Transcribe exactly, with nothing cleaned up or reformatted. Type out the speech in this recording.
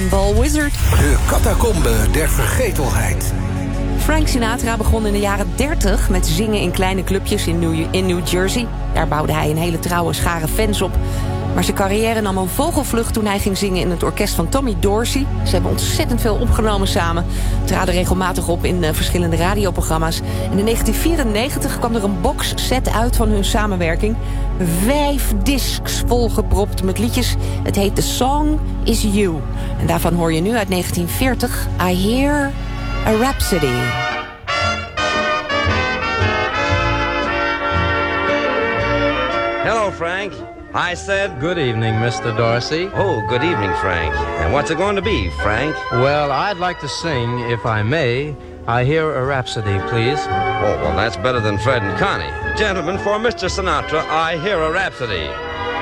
Pinball Wizard. De catacombe der vergetelheid. Frank Sinatra begon in de jaren dertig met zingen in kleine clubjes in New, in New Jersey. Daar bouwde hij een hele trouwe schare fans op. Maar zijn carrière nam een vogelvlucht toen hij ging zingen in het orkest van Tommy Dorsey. Ze hebben ontzettend veel opgenomen samen. Traden regelmatig op in uh, verschillende radioprogramma's. En in negentien vierennegentig kwam er een boxset uit van hun samenwerking. Vijf discs volgepropt met liedjes. Het heet The Song Is You. En daarvan hoor je nu uit negentien veertig I Hear a Rhapsody. Hello, Frank. I said... Good evening, Mister Dorsey. Oh, good evening, Frank. And what's it going to be, Frank? Well, I'd like to sing, if I may, I Hear a Rhapsody, please. Oh, well, that's better than Fred and Connie. Gentlemen, for Mister Sinatra, I Hear a Rhapsody.